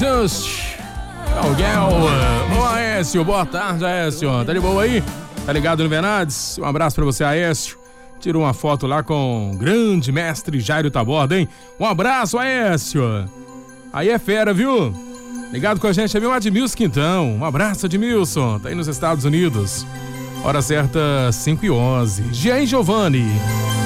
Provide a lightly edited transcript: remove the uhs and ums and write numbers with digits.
Just Alguel. Ô Aécio, boa tarde, Aécio. Tá de boa aí? Tá ligado no Venades? Um abraço pra você, Aécio. Tirou uma foto lá com o grande mestre Jairo Taborda, hein? Um abraço, Aécio. Aí é fera, viu? Ligado com a gente é meu Admilson Quintão. Um abraço, Admilson. Tá aí nos Estados Unidos. Hora certa, 5h11. Jean Giovanni.